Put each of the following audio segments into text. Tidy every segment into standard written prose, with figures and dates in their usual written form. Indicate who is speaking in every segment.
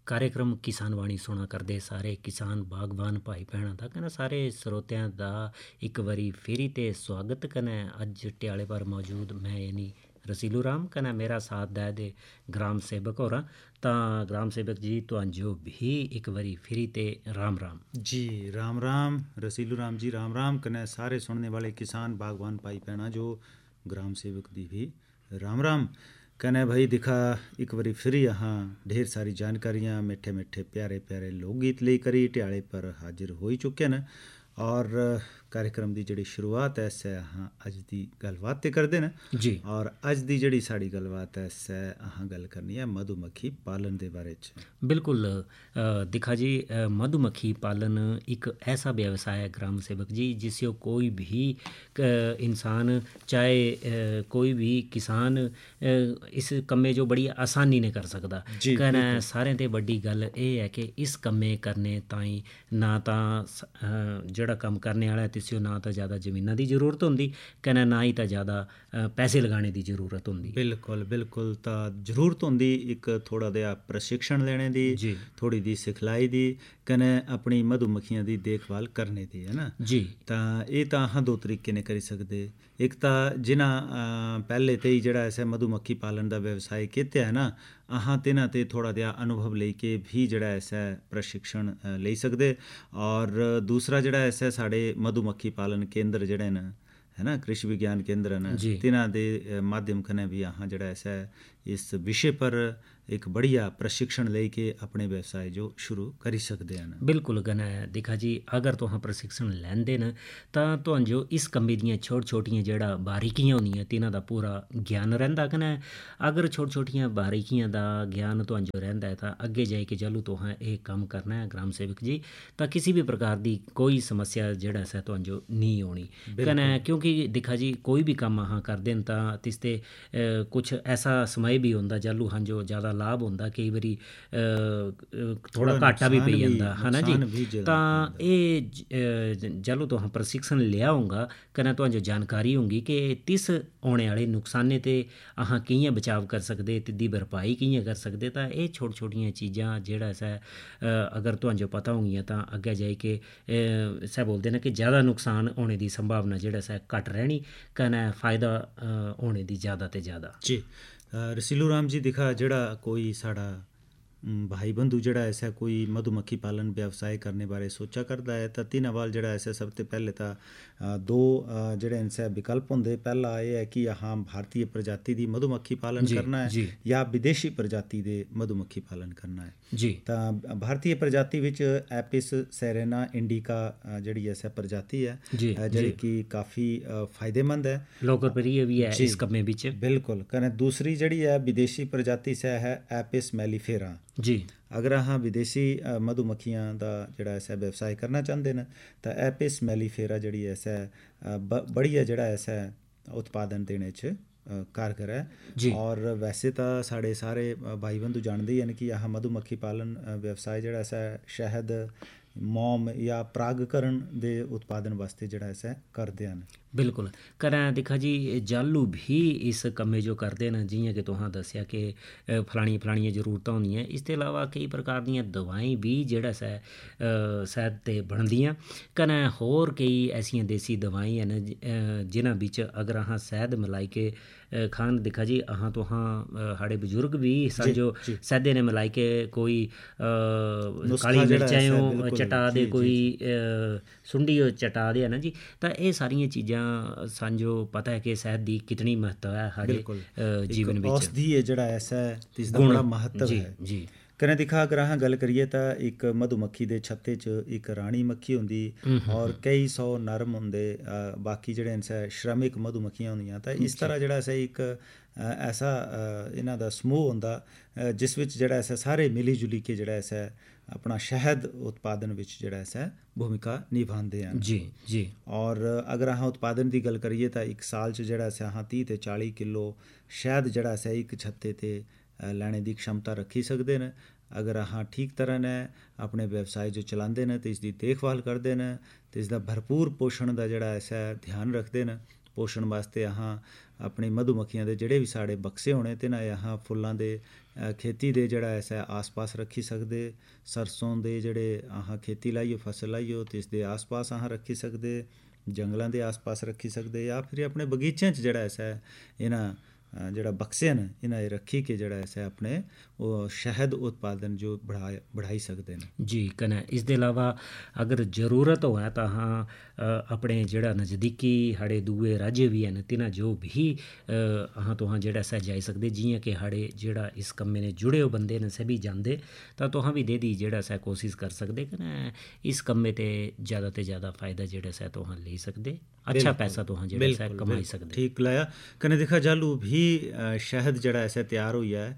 Speaker 1: कार्यक्रम किसान वाणी सुना करदे सारे किसान बागबान भाई भैणां दा कन्नै सारे ਸਰੋਤਿਆਂ ਦਾ ਇੱਕ ਵਾਰੀ ਫੇਰੀ ਤੇ ਸਵਾਗਤ ਕਨੇ ਅੱਜ ਟਿਆਲੇ ਪਰ ਮੌਜੂਦ ਮੈਂ ਯਾਨੀ ਰਸੀਲੂ ਰਾਮ ਕਨੇ ਮੇਰਾ ਸਾਥ ਦਾ ਦੇ ਗ੍ਰਾਮ ਸੇਵਕ ਹੋਰਾਂ ਤਾਂ ਗ੍ਰਾਮ ਸੇਵਕ ਜੀ ਤੁਹਾਨੂੰ ਵੀ ਇੱਕ ਵਾਰੀ ਫੇਰੀ ਤੇ ਰਾਮ ਰਾਮ
Speaker 2: जी राम राम रसीलू राम जी राम राम कने सारे सुनने वाले किसान बागवान भाई भैणा जो ग्राम सेवक दी भी राम राम कने भाई दिखा एक बारी फिर यहाँ ढेर सारी जानकारियाँ मिठे मिठे प्यारे प्यारे लोकगीत ले करी टियाले पर हाजिर हो ही चुके हैं और कार्यक्रम की जी शुरुआत है सै अहाँ अज की गलबात तो करते हैं
Speaker 1: जी
Speaker 2: और अज की जी साड़ी गलबात है सै अहाँ गल करनी है मधुमक्खी पालन के बारे
Speaker 1: बिल्कुल दिखा जी मधुमक्खी पालन एक ऐसा व्यवसाय है ग्राम सेवक जी जिसे कोई भी इंसान चाहे कोई भी किसान इस कम्मे जो बड़ी आसानी ने कर सकता कहना सारे ते बड़ी गल ये है कि इस कम्मे करने ताई ना तो ਜਿਹੜਾ ਕੰਮ ਕਰਨੇ ਵਾਲਾ ਤਿਸਿਓ ਨਾ ਤਾਂ ਜ਼ਿਆਦਾ ਜ਼ਮੀਨਾਂ ਦੀ ਜ਼ਰੂਰਤ ਹੁੰਦੀ ਕਹਿੰਦਾ ਨਾ ਹੀ ਤਾਂ ਜ਼ਿਆਦਾ ਪੈਸੇ ਲਗਾਉਣੇ ਦੀ ਜ਼ਰੂਰਤ ਹੁੰਦੀ
Speaker 2: ਬਿਲਕੁਲ ਬਿਲਕੁਲ ਤਾਂ ਜ਼ਰੂਰਤ ਹੁੰਦੀ ਇੱਕ ਥੋੜ੍ਹਾ ਜਿਹਾ ਪ੍ਰਸ਼ਿਕਸ਼ਣ ਲੈਣੇ ਦੀ ਥੋੜ੍ਹੀ ਦੀ ਸਿਖਲਾਈ ਦੀ ਕਨੇ ਆਪਣੀ ਮਧੂਮੱਖੀਆਂ ਦੀ ਦੇਖਭਾਲ ਕਰਨੇ ਦੀ ਹੈ ਨਾ
Speaker 1: ਜੀ
Speaker 2: ਤਾਂ ਇਹ ਤਾਂ ਹਾਂ ਦੋ ਤਰੀਕੇ ਨੇ ਕਰੀ ਸਕਦੇ ਇੱਕ ਤਾਂ ਜਿਨ੍ਹਾਂ ਪਹਿਲੇ ਤੇ ਹੀ ਜਿਹੜਾ ਐਸਾ ਮਧੂਮੱਖੀ ਪਾਲਣ ਦਾ ਵਿਵਸਾय ਕੀਤਾ ਹੈ ਨਾ अहाँ तिन्हां ते थोड़ा जिहा अनुभव लेके भी जिहड़ा ऐसा प्रशिक्षण ले सकदे और दूसरा जिहड़ा ऐसा साढ़े मधुमक्खी पालन केंद्र जिहड़े न है ना कृषि विज्ञान केंद्र न तिन्हां दे माध्यम कन्नै भी अहाँ जिहड़ा ऐसा इस विषय पर एक बढ़िया प्रशिक्षण लेके अपने व्यवसाय जो शुरू करी सकते हैं
Speaker 1: बिल्कुल गना दिखा जी अगर तुहां प्रशिक्षण लैंदे न तां तुहां जो इस कम्मे दियां छोट छोटियां जेड़ा बारीकियां होंदियां तिन्हां दा पूरा ज्ञान रहिंदा कने अगर छोट छोटियां बारीकियां दा ज्ञान तुहां जो रहिंदा है तां अगे जाई के जलू तुहां ये काम करना है ग्राम सेवक जी तां किसी भी प्रकार दी कोई समस्या जेड़ा है तुहां जो नहीं होनी कने क्योंकि दिखा जी कोई भी काम अहाँ करदे न तां तिसते कुछ ऐसा समय भी होंदा जलू हाँ जो ज़्यादा लाभ ਹੁੰਦਾ ਕਈ ਵਾਰੀ ਥੋੜਾ ਘਾਟਾ ਵੀ ਪਈ ਜਾਂਦਾ ਹੈ ਨਾ ਜੀ ਤਾਂ ਇਹ ਜਦੋਂ ਤੁਹਾਂ ਪ੍ਰਸ਼ਿਕਸ਼ਣ ਲਿਆ ਹੋਊਗਾ ਕਨਾ ਤੁਹਾਨੂੰ ਜਾਣਕਾਰੀ ਹੋਊਗੀ ਕਿ ਤਿਸ ਆਉਣੇ ਵਾਲੇ ਨੁਕਸਾਨੇ ਤੇ ਆਹਾਂ ਕਿਵੇਂ ਬਚਾਵ ਕਰ ਸਕਦੇ ਤਿੱਦੀ ਭਰਪਾਈ ਕਿਵੇਂ ਕਰ ਸਕਦੇ ਤਾਂ ਇਹ ਛੋਟ ਛੋਟੀਆਂ ਚੀਜ਼ਾਂ ਜਿਹੜਾ ਸਾ ਅਗਰ ਤੁਹਾਨੂੰ ਪਤਾ ਹੋਣਗੀਆਂ ਤਾਂ ਅੱਗੇ ਜਾਈ ਕੇ ਸਾ ਬੋਲਦੇ ਨੇ ਕਿ ਜ਼ਿਆਦਾ ਨੁਕਸਾਨ ਹੋਣੇ ਦੀ ਸੰਭਾਵਨਾ ਜਿਹੜਾ ਸਾ ਘੱਟ ਰਹਿਣੀ ਕਨਾ ਫਾਇਦਾ ਹੋਣੇ ਦੀ ਜ਼ਿਆਦਾ ਤੇ ਜ਼ਿਆਦਾ
Speaker 2: ਜੀ रसीलू राम जी दिखा जड़ा कोई साड़ा भाई बंधु जड़ा ऐसा कोई मधुमक्खी पालन व्यवसाय करने बारे सोचा करता है तो तीन अवाल जड़ा ऐसा सब तो पहले तो दो जड़े इनसे विकल्प होंगे पहला ये है कि हाँ भारतीय प्रजाति की मधुमक्खी पालन करना है या विदेशी प्रजाति के मधुमक्खी पालन करना है
Speaker 1: जी
Speaker 2: तो भारतीय प्रजाति विच एपिस सेरेना इंडिका जड़ी ऐसा प्रजाति है जी कि काफ़ी फायदेमंद है
Speaker 1: लोकप्रिय भी है इस कम्मे विच
Speaker 2: बिल्कुल कने दूसरी जड़ी है विदेशी प्रजाति से है एपिस मेलिफेरा
Speaker 1: जी
Speaker 2: अगर अहाँ विदेशी मधुमक्खियां दा जड़ा ऐसा व्यवसाय करना चाहते हैं तो एपिस मेलिफेरा जड़ी ऐसा बढ़िया जड़ा ऐसा उत्पादन देने च कारगर है और वैसे तो साढ़े सारे भाई बंधु जानते हैं कि यह मधुमक्खी पालन व्यवसाय जड़ा ऐसा शहद मोम या परागकरण दे उत्पादन वास्ते जड़ा ऐसा करते हैं
Speaker 1: बिल्कुल करें दिखा जी जालू भी इस कम्मे जो करते हैं जियां कि तुहां दस्या कि फलानियां जरूरतां होंदियां इस ते अलावा कई प्रकार दियां दवाएं भी जेड़ा सै सेहत ते बनदियां कने होर कई ऐसियां देसी दवाएं हैं जिन्हां बिच अगर अहाँ शहद मिलाई के खान दिखा जी अहाँ तुहां साढ़े बजुर्ग भी समझो शहदे ने मिलाई के कोई काली मिर्चां चटा दे कोई सुंडी चटा दे है ना जी तो ये सारियां चीज़ां सानू पता है कि सेहत की कितनी महत्व है हमारे जीवन में
Speaker 2: औषधि है जड़ा ऐसा इसका बड़ा महत्व है
Speaker 1: जी
Speaker 2: कने दिखा अगर अहाँ गल करिए तो एक मधुमक्खी दे छत्ते च एक रानी मक्खी होंदी और कई सौ नरम होंदे बाकी जेह्ड़े इनसे श्रमिक मधुमक्खियां होंदियां तो इस तरह जेह्ड़ा ऐसा एक ऐसा इन्हां दा समूह होंदा जिस विच जेह्ड़ा ऐसा सारे मिली जुली के जेह्ड़ा ऐसा अपना शहद उत्पादन विच जेह्ड़ा ऐसा भूमिका निभांदे हैं
Speaker 1: जी जी
Speaker 2: और अगर अहाँ उत्पादन की गल करिए तो एक साल च जेह्ड़ा ऐसा अहाँ 30 ते 40 किलो शहद जेह्ड़ा ऐसा एक छत्ते ते लैने की क्षमता रखी सकते हैं अगर अहाँ ठीक तरह ने अपने व्यवसाय जो चलाते हैं तो इसकी देखभाल करते हैं तो इसका भरपूर पोषण का जोड़ा ऐसा ध्यान रखते हैं पोषण वास्ते अहाँ अपनी मधुमक्खियां दे जेह्ड़े भी साढ़े बक्से होने ते ना अहाँ फुल्लां दे खेती दे जेह्ड़ा ऐसा आस पास रखी सकदे, सरसों दे जेह्ड़े अहाँ खेती लाइयो फसल लाइयो ते इसदे आस पास अहाँ रखी सकदे, जंगलां दे आस पास रखी सकदे, या फिर अपने बगीचें च जेह्ड़ा ऐसा इन्हां जेह्ड़ा बक्से न इन्हां रखी के जेह्ड़ा ऐसा अपने वो शहद उत्पादन जो बढ़ाई सकदे न।
Speaker 1: जी कन्नै इसदे अलावा अगर जरूरत होऐ तां अपने जेह्ड़ा नज़दीकी साढ़े दूए राज्य बी हैन तिन्हां जो भी अहाँ तुहां जेह्ड़ा ऐसा जाई सकदे, जियां कि साढ़े जेह्ड़ा इस कम्मे ने जुड़े हो बंदे न सभी जानदे, तां तुहां बी देदी जेह्ड़ा ऐसा कोशिश कर सकदे कन्नै इस कम्मे ते ज़्यादा फ़ायदा जेह्ड़ा ऐसा तुहां लेई सकदे, अच्छा पैसा तुहां जेह्ड़ा ऐसा कमाई सकदे।
Speaker 2: ठीक लाया कन्नै दिक्खा जालू भी शहद जेह्ड़ा ऐसा त्यार होई जाए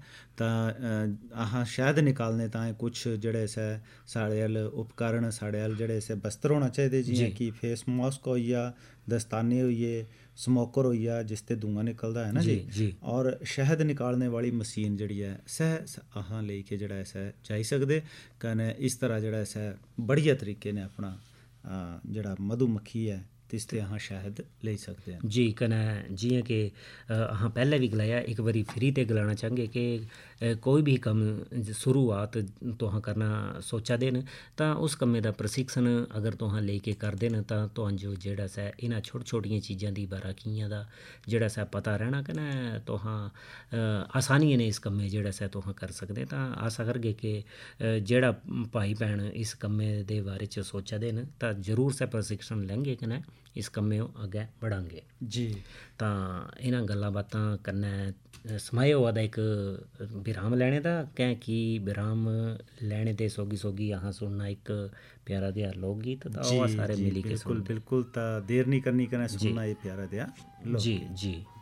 Speaker 2: तां अहाँ शहद निकालने ताएं कुछ जेह्ड़े ऐसे साढ़े अल उपकरण साढ़े अल जेह्ड़े ऐसे बस्तर होना चाहिदे, जियां कि फेस मास्क होई गेआ, दस्ताने होई गे, स्मोकर होई गेआ जिसते धुआं निकलदा है ना जी, और शहद निकालने वाली मशीन जेह्ड़ी है सह अहाँ लेके जेह्ड़ा ऐसा जाई सकदे। कन्नै इस तरह जेह्ड़ा ऐसा बढ़िया तरीके ने अपना जेह्ड़ा मधुमक्खी है तिसते अहाँ शहद लेई सकदे हैं।
Speaker 1: जी कन्नै जियां कि अहाँ पैह्लें भी गलाया, एक बारी फिरी ते गलाना चाहंगे कि कोई भी कम्म शुरुआत तुहां करना सोचा दे न तां उस कम्मे दा प्रशिक्षण अगर तुहां लेके करदे न तां तुहां जो जेह्ड़ा सा इन्हां छोटियां चीज़ां दी बारीकियां दा जेह्ड़ा सा पता रैह्ना, कन्नै तुहां आसानियें ने इस कम्मे जेह्ड़ा सा तुहां कर सकदे। तां आशा करगे कि जेह्ड़ा भाई भैन इस कम्मे दे बारे च सोचा दे न तां जरूर से प्रशिक्षण लैंगे कन्नै इस कम्मे अग्गें बढ़ांगे
Speaker 2: जी।
Speaker 1: तां इन्हां गल्लां बातां कन्नै समय होआ दा एक विराम लैने दा, कैं कि विराम लैने दे सोगी सोगी अहाँ सुनना एक प्यारा देहा लोक गीत, तां ओह् सारे मिली के
Speaker 2: बिल्कुल तां देर नहीं करनी कन्नै सुनना ये प्यारा देहा
Speaker 1: जी जी।